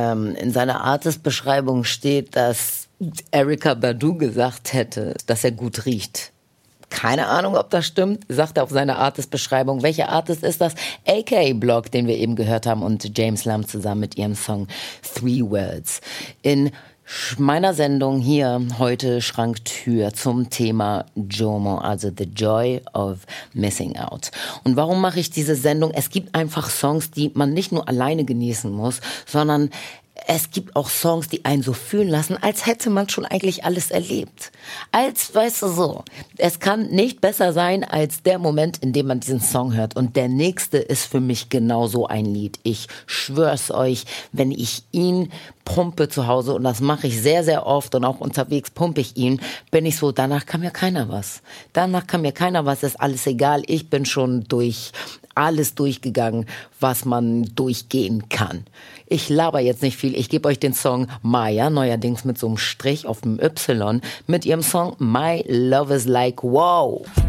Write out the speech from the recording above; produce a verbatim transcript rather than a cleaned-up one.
ähm, in seiner Artist-Beschreibung steht, dass Erykah Badu gesagt hätte, dass er gut riecht. Keine Ahnung, ob das stimmt, sagt er auf seiner Artist-Beschreibung. Welcher Artist ist das? A K A Block, den wir eben gehört haben, und James Lamb zusammen mit ihrem Song Three Words. In meiner Sendung hier heute Schranktür zum Thema JOMO, also The Joy of Missing Out. Und warum mache ich diese Sendung? Es gibt einfach Songs, die man nicht nur alleine genießen muss, sondern es gibt auch Songs, die einen so fühlen lassen, als hätte man schon eigentlich alles erlebt. Als, weißt du so, es kann nicht besser sein als der Moment, in dem man diesen Song hört. Und der nächste ist für mich genau so ein Lied. Ich schwör's euch, wenn ich ihn pumpe zu Hause, und das mache ich sehr, sehr oft und auch unterwegs pumpe ich ihn, bin ich so, danach kann mir keiner was. Danach kann mir keiner was, ist alles egal. Ich bin schon durch alles durchgegangen, was man durchgehen kann. Ich laber jetzt nicht viel. Ich gebe euch den Song Maya, neuerdings mit so einem Strich auf dem Y, mit ihrem Song My Love is Like Wow.